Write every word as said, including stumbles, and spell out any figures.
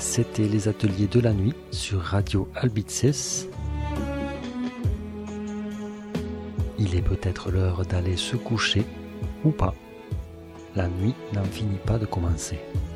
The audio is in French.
C'était les ateliers de la nuit sur Radio Albitzes. Il est peut-être l'heure d'aller se coucher ou pas. La nuit n'en finit pas de commencer.